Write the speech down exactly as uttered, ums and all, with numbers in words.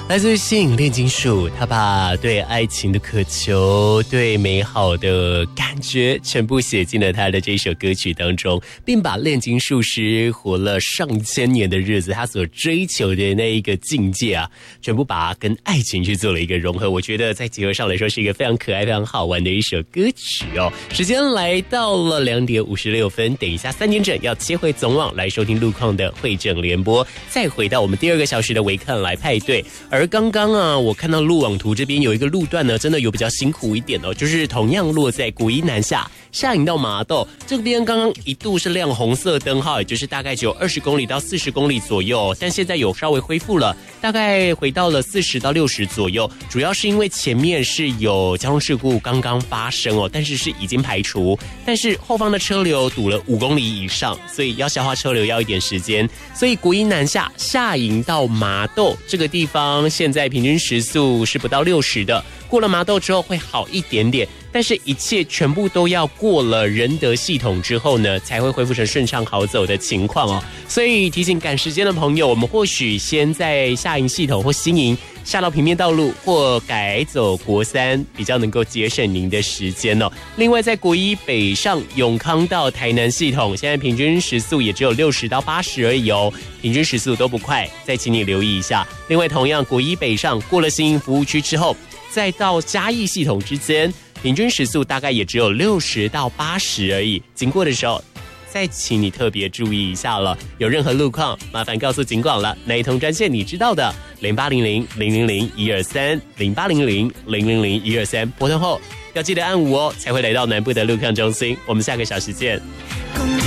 来自于吸引炼金术，他把对爱情的渴求、对美好的感觉全部写进了他的这首歌曲当中，并把炼金术师活了上千年的日子，他所追求的那一个境界啊，全部把它跟爱情去做了一个融合。我觉得在结合上来说是一个非常可爱、非常好玩的一首歌曲哦。时间来到了两点五十六分，等一下三点整要切回总网来收听路况的会诊联播，再回到我们第二个小时的微看来派对。而刚刚啊，我看到路网图这边有一个路段呢，真的有比较辛苦一点哦，就是同样落在国一南下下营到麻豆这边，刚刚一度是亮红色灯号，也就是大概只有二十公里到四十公里左右，但现在有稍微恢复了，大概回到了四十到六十左右，主要是因为前面是有交通事故刚刚发生哦，但是是已经排除，但是后方的车流堵了五公里以上，所以要消化车流要一点时间，所以国一南下下营到麻豆这个地方，现在平均时速是不到六十的，过了麻豆之后会好一点点，但是一切全部都要过了仁德系统之后呢，才会恢复成顺畅好走的情况哦。所以提醒赶时间的朋友，我们或许先在下营系统或新营下到平面道路，或改走国三，比较能够节省您的时间哦。另外，在国一北上永康到台南系统，现在平均时速也只有六十到八十而已哦，平均时速都不快，再请你留意一下。另外，同样国一北上过了新营服务区之后，再到嘉义系统之间，平均时速大概也只有六十到八十而已。经过的时候，再请你特别注意一下了。有任何路况，麻烦告诉警广了。那一通专线你知道的，零八零零零零零一二三，零八零零零零零一二三。拨通后要记得按五哦，才会来到南部的路况中心。我们下个小时见。